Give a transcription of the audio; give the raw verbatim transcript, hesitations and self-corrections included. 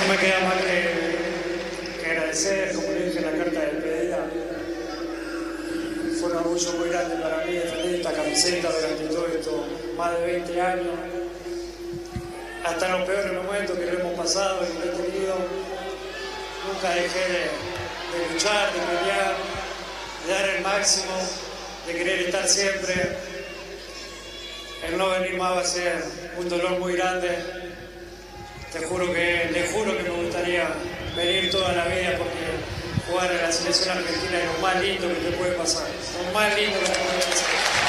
No me queda más que, que agradecer, como le dije en la carta de despedida. Fue un orgullo muy grande para mí defender esta camiseta durante todo esto, más de veinte años. Hasta en los peores momentos que lo hemos pasado y que lo he tenido, nunca dejé de, de luchar, de pelear, de dar el máximo, de querer estar siempre. El no venir más va a ser un dolor muy grande. Te juro que, te juro que me gustaría venir toda la vida porque jugar en la selección argentina es lo más lindo que te puede pasar. Lo más lindo que te puede pasar.